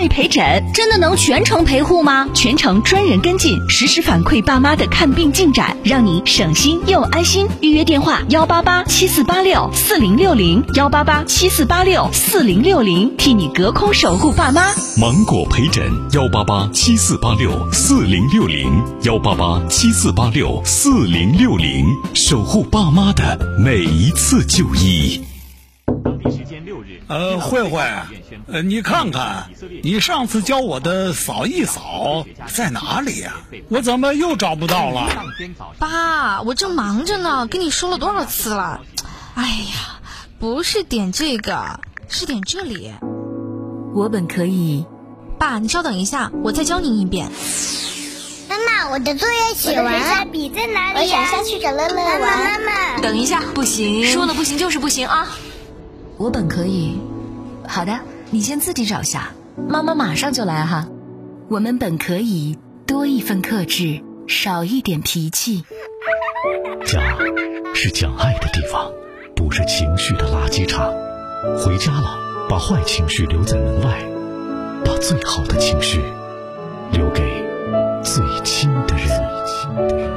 会陪诊，真的能全程陪护吗？全程专人跟进，实时反馈爸妈的看病进展，让你省心又安心。预约电话18874864060，18874864060，替你隔空守护爸妈。 芒果陪诊18874864060，18874864060，守护爸妈的每一次就医。 慧慧，你看看，你上次教我的扫一扫在哪里呀？我怎么又找不到了？ 爸，我正忙着呢，跟你说了多少次了？哎呀，不是点这个，是点这里。 我本可以。 爸，你稍等一下，我再教您一遍。 妈妈，我的作业写完了，学校笔在哪里？我想下去找乐乐玩。妈妈， 等一下，不行，说了不行就是不行啊！ 我本可以。好的，你先自己找下，妈妈马上就来哈。 我们本可以多一份克制，少一点脾气。 家是讲爱的地方，不是情绪的垃圾场。回家了，把坏情绪留在门外，把最好的情绪留给最亲的人。